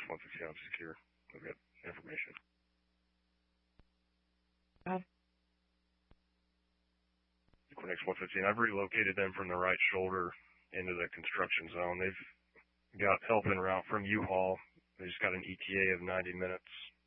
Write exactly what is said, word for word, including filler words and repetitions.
one fifteen, I'm secure. I've got information. Uh, Equinix one fifteen, I've relocated them from the right shoulder into the construction zone. They've got help en route from U-Haul. They just got an E T A of ninety minutes.